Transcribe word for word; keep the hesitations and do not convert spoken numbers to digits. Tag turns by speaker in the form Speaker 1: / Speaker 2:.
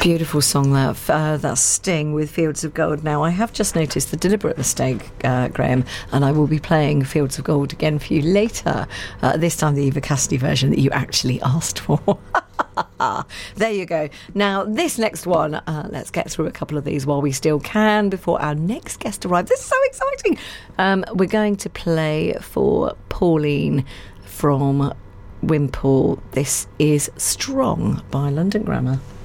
Speaker 1: Beautiful song, that. Uh, that's Sting with Fields of Gold. Now, I have just noticed the deliberate mistake, uh, Graham, and I will be playing Fields of Gold again for you later. Uh, this time, the Eva Cassidy version that you actually asked for. There you go. Now, this next one, uh, let's get through a couple of these while we still can before our next guest arrives. This is so exciting. Um, we're going to play for Pauline from Wimpole. This is Strong by London Grammar.